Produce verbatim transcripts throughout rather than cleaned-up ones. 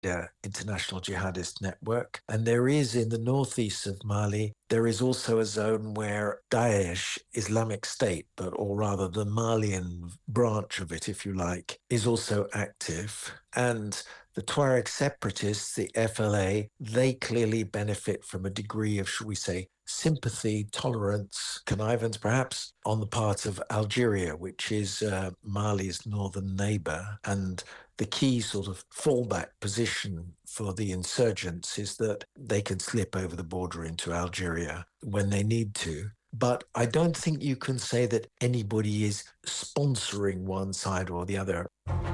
uh, international jihadist network. And there is in the northeast of Mali, there is also a zone where Daesh, Islamic State, but or rather the Malian branch of it, if you like, is also active. And the Tuareg separatists, the F L A, they clearly benefit from a degree of, should we say, sympathy, tolerance, connivance, perhaps, on the part of Algeria, which is uh, Mali's northern neighbor. And the key sort of fallback position for the insurgents is that they can slip over the border into Algeria when they need to. But I don't think you can say that anybody is sponsoring one side or the other.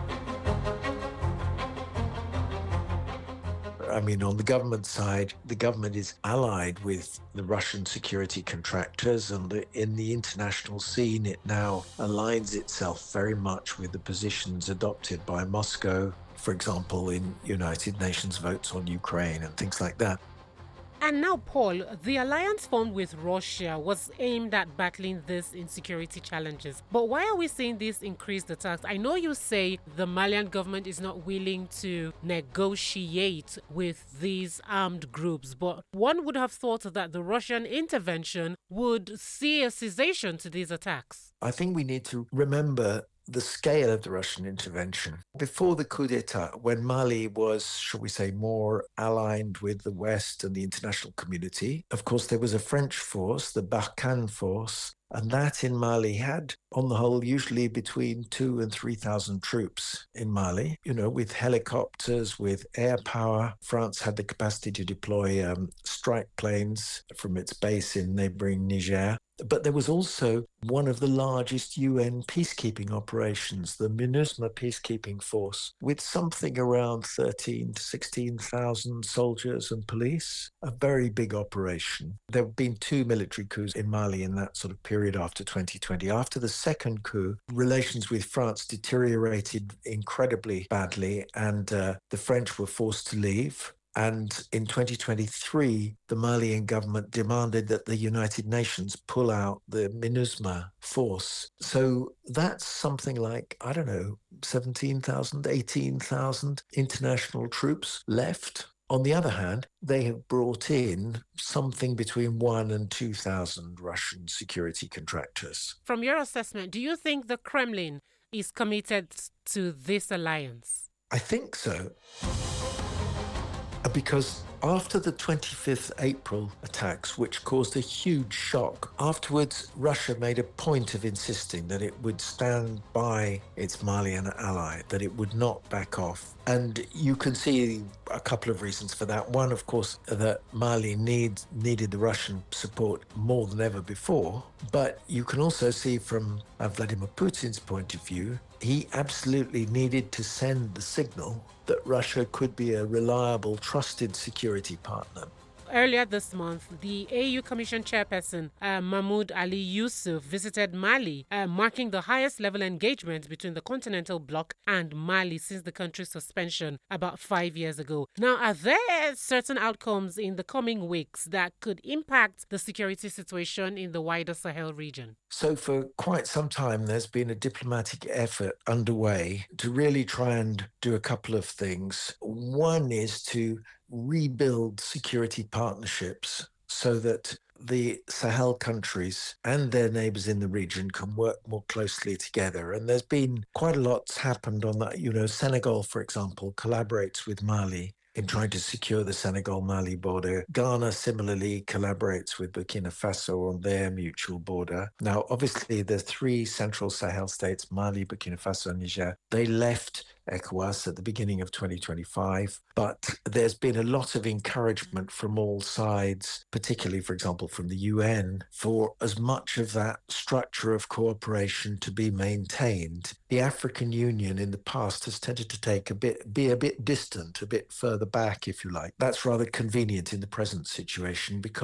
I mean, on the government side, the government is allied with the Russian security contractors, and in the international scene, it now aligns itself very much with the positions adopted by Moscow, for example, in United Nations votes on Ukraine and things like that. And now, Paul, the alliance formed with Russia was aimed at battling these insecurity challenges. But why are we seeing these increased attacks? I know you say the Malian government is not willing to negotiate with these armed groups, but one would have thought that the Russian intervention would see a cessation to these attacks. I think we need to remember the scale of the Russian intervention. Before the coup d'etat, when Mali was, shall we say, more aligned with the West and the international community, of course, there was a French force, the Barkhane force, and that in Mali had, on the whole, usually between two and three thousand troops in Mali, you know, with helicopters, with air power. France had the capacity to deploy um, strike planes from its base in neighboring Niger. But there was also one of the largest U N peacekeeping operations, the MINUSMA peacekeeping force, with something around thirteen to sixteen thousand soldiers and police, a very big operation. There have been two military coups in Mali in that sort of period after twenty twenty. After the second coup, relations with France deteriorated incredibly badly, and uh, the French were forced to leave. And in twenty twenty-three, the Malian government demanded that the United Nations pull out the MINUSMA force. So that's something like, I don't know, seventeen thousand, eighteen thousand international troops left. On the other hand, they have brought in something between one and two thousand Russian security contractors. From your assessment, do you think the Kremlin is committed to this alliance? I think so. Because after the twenty-fifth of April attacks, which caused a huge shock, afterwards Russia made a point of insisting that it would stand by its Malian ally, that it would not back off. And you can see a couple of reasons for that. One, of course, that Mali need, needed the Russian support more than ever before. But you can also see from uh, Vladimir Putin's point of view, he absolutely needed to send the signal that Russia could be a reliable, trusted security partner. Earlier this month, the A U Commission chairperson, uh, Mahmoud Ali Yusuf, visited Mali, uh, marking the highest level engagement between the continental bloc and Mali since the country's suspension about five years ago. Now, are there certain outcomes in the coming weeks that could impact the security situation in the wider Sahel region? So for quite some time, there's been a diplomatic effort underway to really try and do a couple of things. One is to rebuild security partnerships so that the Sahel countries and their neighbors in the region can work more closely together. And there's been quite a lot's happened on that. You know, Senegal, for example, collaborates with Mali in trying to secure the Senegal-Mali border. Ghana similarly collaborates with Burkina Faso on their mutual border. Now, obviously, the three central Sahel states, Mali, Burkina Faso, and Niger, they left ECOWAS at the beginning of twenty twenty-five, but there's been a lot of encouragement from all sides, particularly, for example, from the U N, for as much of that structure of cooperation to be maintained. The African Union in the past has tended to take a bit, be a bit distant, a bit further back, if you like. That's rather convenient in the present situation because